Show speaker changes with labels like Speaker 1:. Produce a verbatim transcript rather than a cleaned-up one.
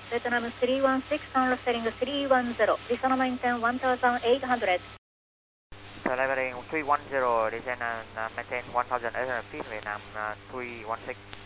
Speaker 1: Vietnam three one six, download setting three one zero, descend and maintain one thousand eight hundred.
Speaker 2: So leveling three one zero, descend and uh, maintain one thousand eight hundred feet, Vietnam uh, three one six.